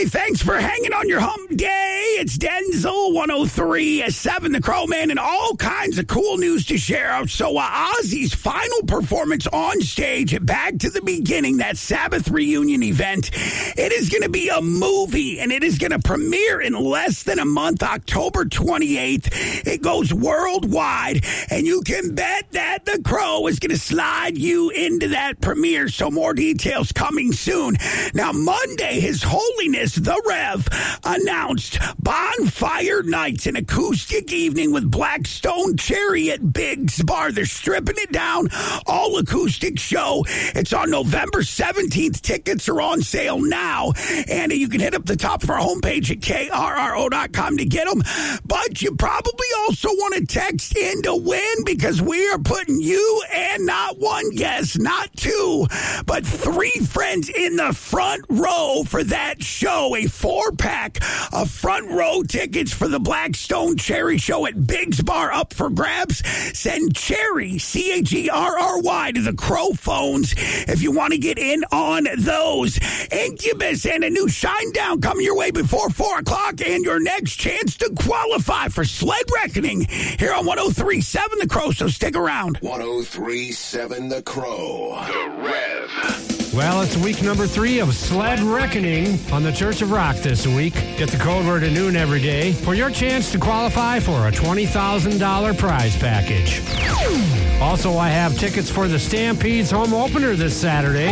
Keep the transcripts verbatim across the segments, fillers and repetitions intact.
Hey, thanks for hanging on your hump day. It's Denzel one oh three point seven, the Crow Man, and all kinds of cool news to share. So uh, Ozzy's final performance on stage at Back to the Beginning, that Sabbath reunion event, it is going to be a movie, and it is going to premiere in less than a month, October twenty-eighth. It goes worldwide, and you can bet that the Crow is going to slide you into that premiere. So more details coming soon. Now, Monday, His Holiness the Rev announced Bonfire Nights, an acoustic evening with Blackstone Cherry at Biggs Bar. They're stripping it down, all acoustic show. It's on November seventeenth. Tickets are on sale now, and you can hit up the top of our homepage at K R R O dot com to get them. But you probably also want to text in to win, because we are putting you and not one guest, not two, but three friends in the front row for that show. A four-pack of front row tickets for the Blackstone Cherry Show at Biggs Bar up for grabs. Send Cherry, C H E R R Y, to the Crow phones if you want to get in on those. Incubus and a new Shinedown coming your way before four o'clock, and your next chance to qualify for Sled Reckoning here on one oh three point seven The Crow, so stick around. one oh three point seven The Crow. The Rev. Well, it's week number three of Sled Reckoning on the Church of Rock this week. Get the code word at noon every day for your chance to qualify for a twenty thousand dollars prize package. Also, I have tickets for the Stampede's home opener this Saturday.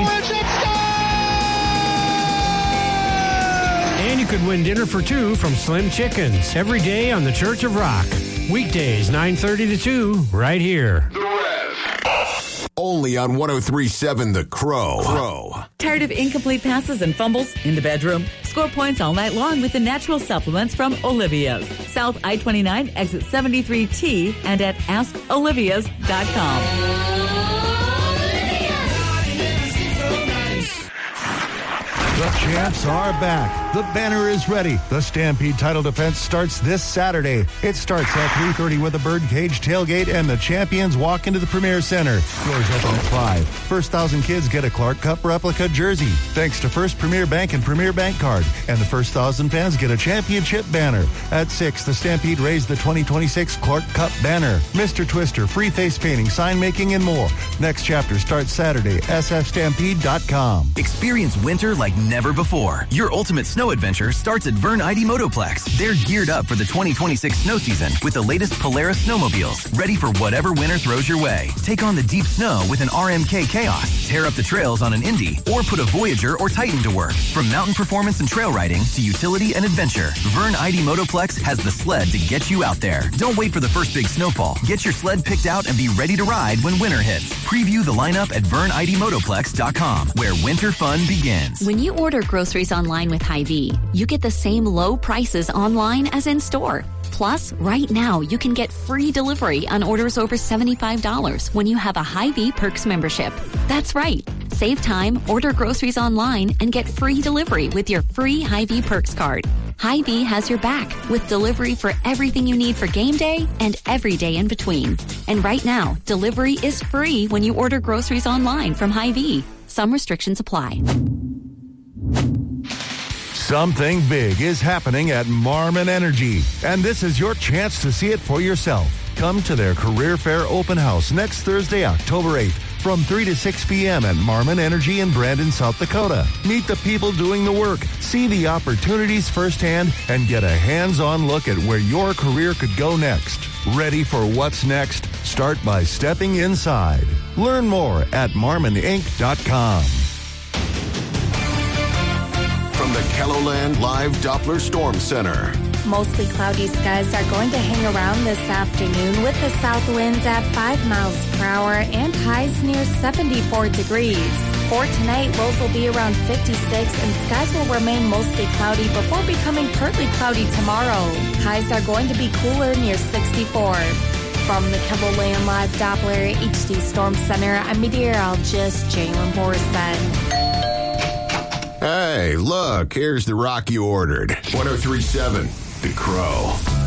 And you could win dinner for two from Slim Chickens every day on the Church of Rock. Weekdays, nine thirty to two, right here. The Rev. Only on one oh three point seven The Crow. Crow. Tired of incomplete passes and fumbles in the bedroom? Score points all night long with the natural supplements from Olivia's. South I twenty-nine, exit seventy-three T, and at ask olivias dot com. The champs are back. The banner is ready. The Stampede title defense starts this Saturday. It starts at three thirty with a birdcage tailgate, and the champions walk into the Premier Center. Doors open at five. First thousand kids get a Clark Cup replica jersey, thanks to First Premier Bank and Premier Bank Card. And the first thousand fans get a championship banner. At six, the Stampede raised the twenty twenty-six Clark Cup banner. Mister Twister, free face painting, sign making, and more. Next chapter starts Saturday. S F stampede dot com. Experience winter like never before. Your ultimate snow adventure starts at Vern I D Motoplex. They're geared up for the twenty twenty-six snow season with the latest Polaris snowmobiles, ready for whatever winter throws your way. Take on the deep snow with an R M K Chaos, tear up the trails on an Indy, or put a Voyager or Titan to work. From mountain performance and trail riding to utility and adventure, Vern I D Motoplex has the sled to get you out there. Don't wait for the first big snowfall. Get your sled picked out and be ready to ride when winter hits. Preview the lineup at Vern I D Motoplex dot com, where winter fun begins. When you order groceries online with Hy-Vee, you get the same low prices online as in store. Plus, right now, you can get free delivery on orders over seventy-five dollars when you have a Hy-Vee Perks membership. That's right. Save time, order groceries online, and get free delivery with your free Hy-Vee Perks card. Hy-Vee has your back with delivery for everything you need for game day and every day in between. And right now, delivery is free when you order groceries online from Hy-Vee. Some restrictions apply. Something big is happening at Marmon Energy, and this is your chance to see it for yourself. Come to their Career Fair Open House next Thursday, October eighth, from three to six p.m. at Marmon Energy in Brandon, South Dakota. Meet the people doing the work, see the opportunities firsthand, and get a hands-on look at where your career could go next. Ready for what's next? Start by stepping inside. Learn more at marmon inc dot com. From the KELOLAND Live Doppler Storm Center. Mostly cloudy skies are going to hang around this afternoon with the south winds at five miles per hour and highs near seventy-four degrees. For tonight, lows will be around fifty-six and skies will remain mostly cloudy before becoming partly cloudy tomorrow. Highs are going to be cooler near sixty-four. From the KELOLAND Live Doppler H D Storm Center, I'm meteorologist Jalen Borson. Hey, look, here's the rock you ordered. one oh three point seven The Crow.